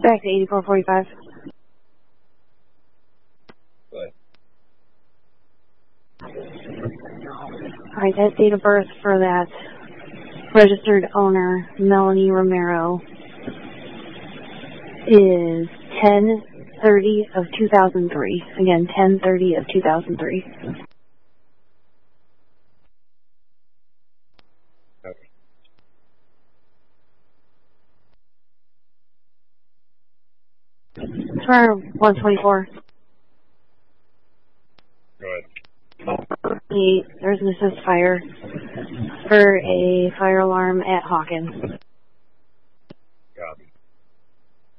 Back to 8445. Good. Alright, that date of birth for that registered owner, Melanie Romero, is 10/30 of 2003. Again, 10/30 of 2003. Okay. For 124. Go ahead. There's an assist fire for a fire alarm at Hawkins.